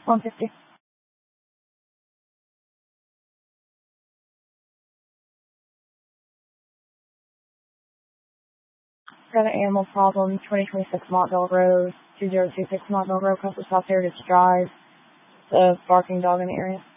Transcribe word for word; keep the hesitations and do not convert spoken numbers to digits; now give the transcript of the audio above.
one fifty. Got an animal problem, twenty twenty-six Montville Road, two zero two six Montville Road, Custer South Heritage Drive. The barking dog in the area.